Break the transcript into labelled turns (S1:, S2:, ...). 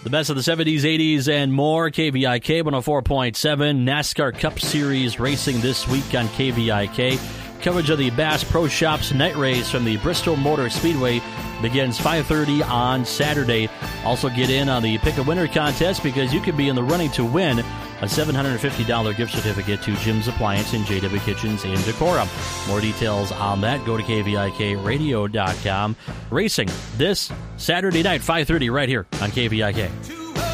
S1: The best of the 70s, 80s, and more. KVIK 104.7. NASCAR Cup Series racing this week on KVIK. Coverage of the Bass Pro Shops night race from the Bristol Motor Speedway begins 5:30 on Saturday. Also get in on the Pick a Winner contest because you could be in the running to win a $750 gift certificate to Jim's Appliance and JW Kitchens in Decorah. More details on that, go to KVIKradio.com. Racing this Saturday night, 5:30 right here on KVIK.